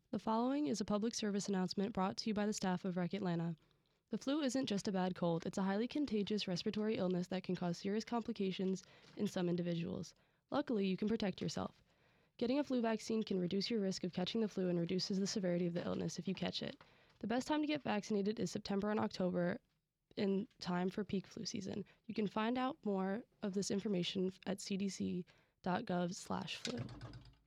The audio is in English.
The following is a public service announcement brought to you by the staff of Rec Atlanta. The flu isn't just a bad cold, it's a highly contagious respiratory illness that can cause serious complications in some individuals. Luckily, you can protect yourself. Getting a flu vaccine can reduce your risk of catching the flu and reduces the severity of the illness if you catch it. The best time to get vaccinated is September and October, in time for peak flu season. You can find out more of this information at cdc.gov/flu.